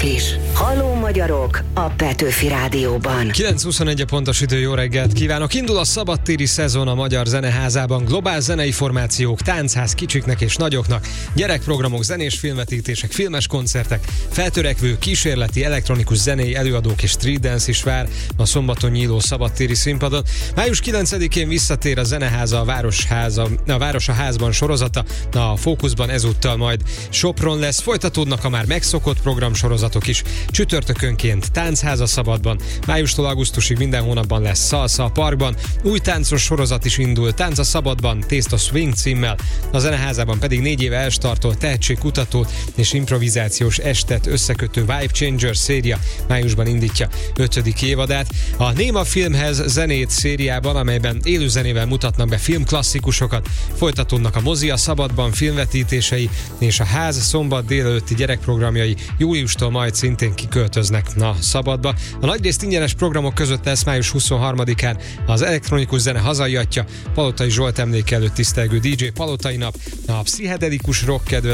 is. Halló magyarok a Petőfi Rádióban. 9:21 a pontos idő, jó reggelt kívánok! Indul a szabadtéri szezon a Magyar Zeneházában. Globál zenei formációk, táncház kicsiknek és nagyoknak, gyerekprogramok, zenés filmvetítések, filmes koncertek, feltörekvő, kísérleti, elektronikus zenei előadók és street dance is vár a szombaton nyíló szabadtéri színpadon. Május 9-én visszatér a Zeneháza, a Város a Házban sorozata. A fókuszban ezúttal majd Sopron lesz, folytatódnak a már megszokott programsorozatok is. Csütörtökönként Táncháza Szabadban, májustól augusztusig minden hónapban lesz Salsa a Parkban, új táncos sorozat is indul, Tánc a Szabadban, Taste of Swing címmel, a Zeneházában pedig 4 éve elstartolt tehetségkutató és improvizációs estet összekötő Vibe Changer széria májusban indítja 5. évadát. A Néma Filmhez zenét szériában, amelyben élőzenével mutatnak be filmklasszikusokat, folytatódnak a Mozi a Szabadban filmvetítései, és a Ház szombat délelőtti gyerekprogramjai júliustól majd szintén kiköltöznek a Szabadba. A nagyrészt ingyenes programok között lesz május 23-án az elektronikus zene hazai atyja, Palotai Zsolt emléke előtt tisztelgő DJ Palotai nap, a pszichedelikus rock kedvelő